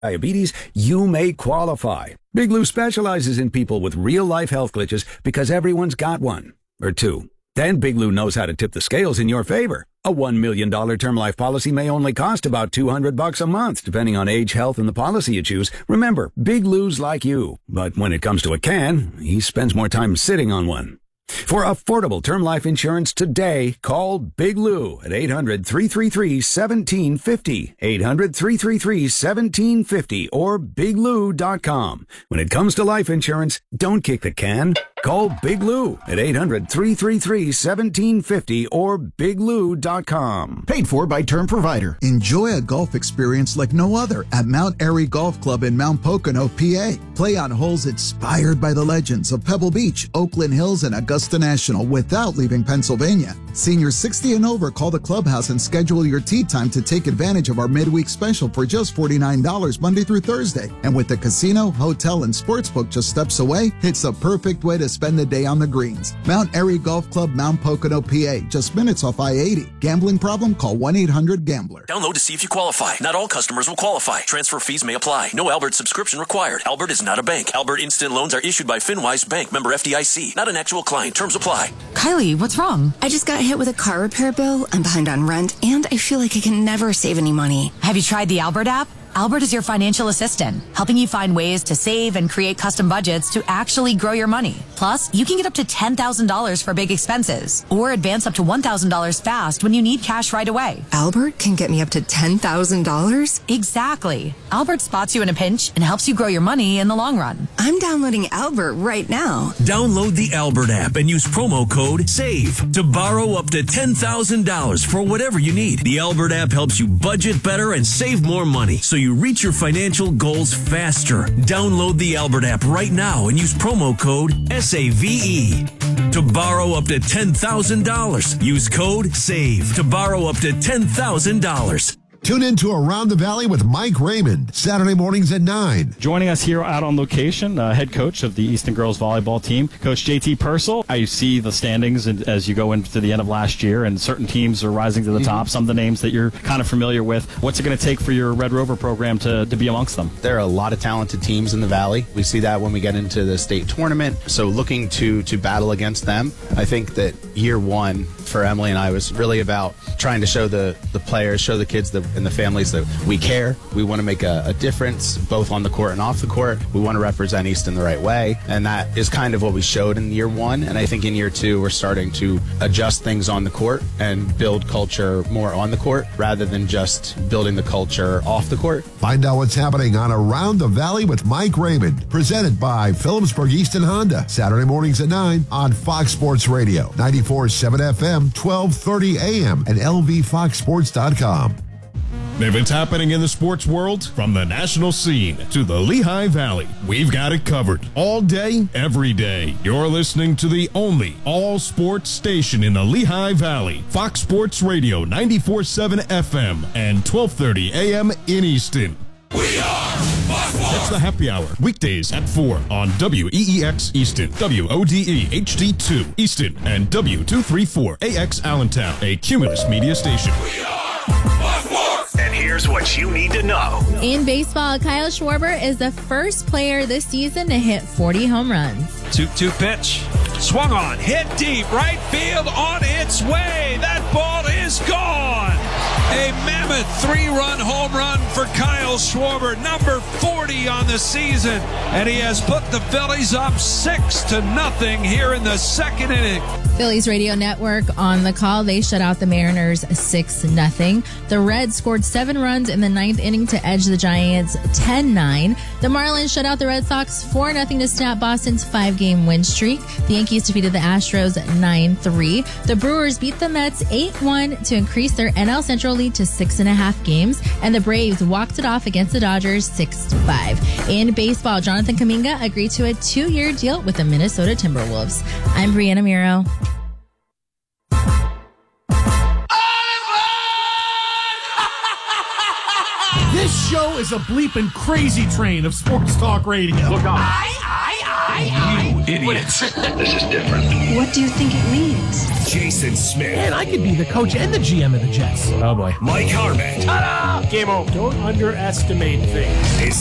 diabetes, you may qualify. Big Lou specializes in people with real-life health glitches because everyone's got one or two. Then Big Lou knows how to tip the scales in your favor. A $1 million term life policy may only cost about $200 a month, depending on age, health, and the policy you choose. Remember, Big Lou's like you, but when it comes to a can, he spends more time sitting on one. For affordable term life insurance today, call Big Lou at 800-333-1750, 800-333-1750, or biglou.com. When it comes to life insurance, don't kick the can. Call Big Lou at 800-333-1750 or biglou.com. Paid for by Term Provider. Enjoy a golf experience like no other at Mount Airy Golf Club in Mount Pocono, PA. Play on holes inspired by the legends of Pebble Beach, Oakland Hills, and Augusta National without leaving Pennsylvania. Seniors 60 and over, call the clubhouse and schedule your tee time to take advantage of our midweek special for just $49 Monday through Thursday. And with the casino, hotel, and sportsbook just steps away, it's the perfect way to spend the day on the greens. Mount Airy Golf Club, Mount Pocono, PA, just minutes off I-80. Gambling problem? Call 1-800-GAMBLER. Download to see if you qualify. Not all customers will qualify. Transfer fees may apply. No Albert subscription required. Albert is not a bank. Albert Instant Loans are issued by FinWise Bank, member FDIC. Not an actual client. Terms apply. Kylie, what's wrong? I just got hit with a car repair bill. I'm behind on rent, and I feel like I can never save any money. Have you tried the Albert app? Albert is your financial assistant, helping you find ways to save and create custom budgets to actually grow your money. Plus, you can get up to $10,000 for big expenses or advance up to $1,000 fast when you need cash right away. Albert can get me up to $10,000? Exactly. Albert spots you in a pinch and helps you grow your money in the long run. I'm downloading Albert right now. Download the Albert app and use promo code SAVE to borrow up to $10,000 for whatever you need. The Albert app helps you budget better and save more money, so you reach your financial goals faster. Download the Albert app right now and use promo code SAVE to borrow up to $10,000. Use code SAVE to borrow up to $10,000. Tune in to Around the Valley with Mike Raymond, Saturday mornings at 9. Joining us here out on location, head coach of the Easton Girls Volleyball team, Coach JT Purcell. I see the standings as you go into the end of last year, and certain teams are rising to the top, some of the names that you're kind of familiar with. What's it going to take for your Red Rover program to be amongst them? There are a lot of talented teams in the Valley. We see that when we get into the state tournament, so looking to battle against them. I think that year one for Emily and I was really about trying to show the players, show the kids and the families that we care. We want to make a difference both on the court and off the court. We want to represent Easton the right way, and that is kind of what we showed in year one. And I think in year two, we're starting to adjust things on the court and build culture more on the court rather than just building the culture off the court. Find out what's happening on Around the Valley with Mike Raymond, presented by Phillipsburg Easton Honda, Saturday mornings at 9 on Fox Sports Radio, 94.7 FM, 1230 AM, and lvfoxsports.com. If it's happening in the sports world, from the national scene to the Lehigh Valley, we've got it covered. All day, every day. You're listening to the only all-sports station in the Lehigh Valley. Fox Sports Radio, 94.7 FM and 1230 AM in Easton. We are Fox Sports. It's the Happy Hour, weekdays at 4 on WEEX Easton, WODE HD2 Easton, and W234AX Allentown, a Cumulus media station. We are Fox Sports. And here's what you need to know. In baseball, Kyle Schwarber is the first player this season to hit 40 home runs. 2-2 pitch. Swung on. Hit deep. Right field on its way. That ball is gone. A mammoth 3-run home run for Kyle Schwarber, number 40 on the season. And he has put the Phillies up 6-0 here in the second inning. Phillies radio network on the call. They shut out the Mariners 6-0. The Reds scored 7 runs in the 9th inning to edge the Giants 10-9. The Marlins shut out the Red Sox 4-0 to snap Boston's 5-game win streak. The Yankees defeated the Astros 9-3. The Brewers beat the Mets 8-1 to increase their NL Central lead to 6.5 games. And the Braves walked it off against the Dodgers 6-5. In baseball, Jonathan Kuminga agreed to a 2-year deal with the Minnesota Timberwolves. I'm Brianna Miro. This show is a bleeping crazy train of sports talk radio. Look on. You idiots. This is different. What do you think it means? Jason Smith. Man, I could be the coach and the GM of the Jets. Oh, boy. Mike Harmon. Ta-da! Game over. Don't underestimate things.